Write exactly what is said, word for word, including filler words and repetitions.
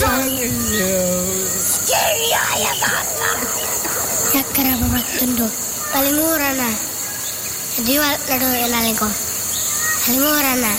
Kaya ya tata. Ya kenapa bertunduk? Paling murah nah. Jadi wal lado elaleko. Paling murah nah.